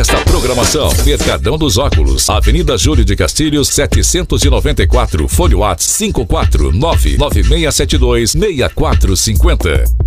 desta programação. Mercadão dos Óculos, Avenida Júlio de Castilhos, 794, Fone WhatsApp 54996726450.